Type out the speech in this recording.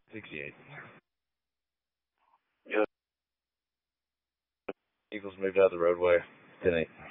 68. Yeah. Eagles moved out of the roadway. 10-8.